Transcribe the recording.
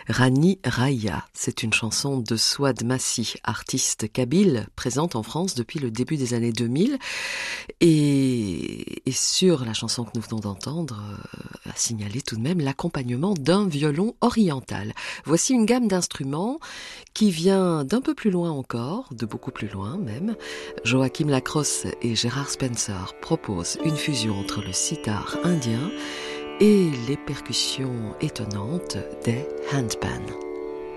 Rani Raya, c'est une chanson de Souad Massi, artiste kabyle présente en France depuis le début des années 2000. Et sur la chanson que nous venons d'entendre, à signaler tout de même l'accompagnement d'un violon oriental. Voici une gamme d'instruments qui vient d'un peu plus loin encore, de beaucoup plus loin même. Joachim Lacrosse et Gérard Spencer proposent une fusion entre le sitar indien et les percussions étonnantes des handpan.